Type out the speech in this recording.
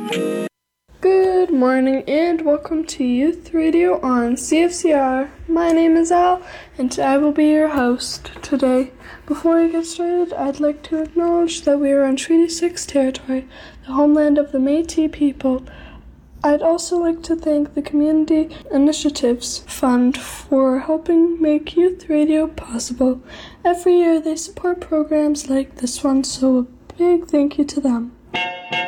Good morning and welcome to Youth Radio on CFCR. My name is Al and I will be your host today. Before we get started, I'd like to acknowledge that we are on Treaty 6 territory, the homeland of the Métis people. I'd also like to thank the Community Initiatives Fund for helping make Youth Radio possible. Every year they support programs like this one, so a big thank you to them.